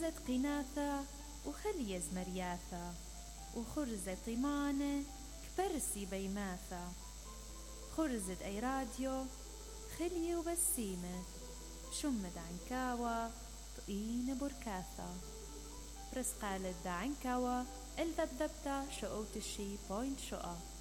خرزت قناثة وخليز مرياثة، وخرزت طمانة كبرسي بيماثة، خرزت أي راديو خلي وبسيمة، شمد عنكاوة طقين بركاثة، برسقالة دا عنكاوة الذبذبتا شقوت الشي بوينت شقا.